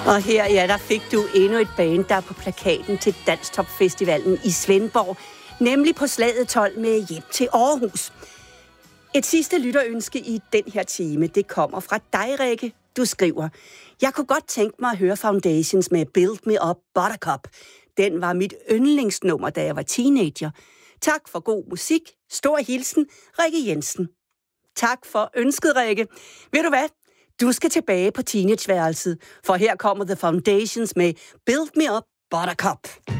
Og her, ja, der fik du endnu et band, der er på plakaten til Danstopfestivalen i Svendborg, nemlig på slaget 12 med Hjem til Aarhus. Et sidste lytterønske i den her time, det kommer fra dig, Rikke. Du skriver: Jeg kunne godt tænke mig at høre Foundations med Build Me Up Buttercup. Den var mit yndlingsnummer, da jeg var teenager. Tak for god musik. Stor hilsen, Rikke Jensen. Tak for ønsket, Rikke. Ved du hvad? Du skal tilbage på teenageværelset, for her kommer The Foundations med Build Me Up Buttercup.